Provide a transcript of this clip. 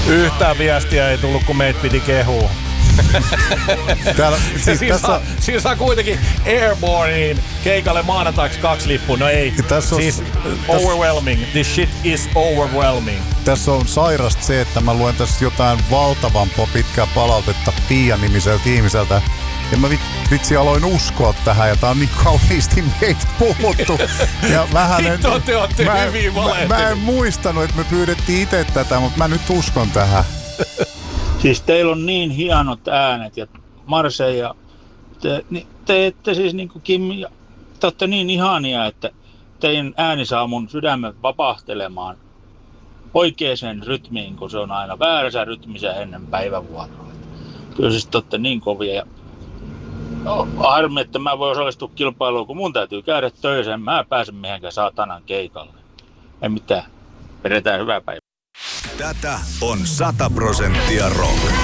Yhtään viestiä ei tullut, kun meitä piti kehua. Siinä saa kuitenkin Airborneen keikalle maanantaiksi 2 lippua. No ei, overwhelming. This shit is overwhelming. Tässä on sairasta se, että mä luen tässä jotain valtavan pitkää palautetta Pia-nimiseltä ihmiseltä. Ja mä vitsi aloin uskoa tähän, ja tää on niin kauniisti meitä puhuttu. Ja mä en muistanut, että me pyydettiin itse tätä, mutta mä nyt uskon tähän. Siis teillä on niin hienot äänet, ja Marse ja te ette siis niin kuin Kim, te olette niin ihania, että teidän ääni saa mun sydämen vapahtelemaan oikeaan rytmiin, kun se on aina väärässä rytmissä ennen päivävuoroa. Kyllä siis te olette niin kovia. Ja harmi, että mä voin osallistua kilpailuun, kun mun täytyy käydä töissä. Mä en pääse mihinkään saatanan keikalle. Ei mitään. Vedetään hyvää päivää. Tätä on 100% rock.